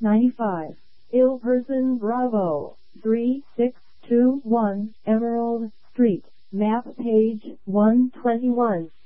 95. Ill Person Bravo, 3621 Emerald Street, map page 121.